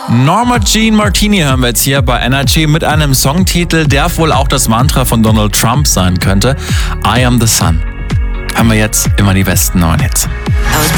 Norma Jean Martini hören wir jetzt hier bei Energy mit einem Songtitel, der wohl auch das Mantra von Donald Trump sein könnte. I am the sun. Haben wir jetzt immer die besten neuen Hits.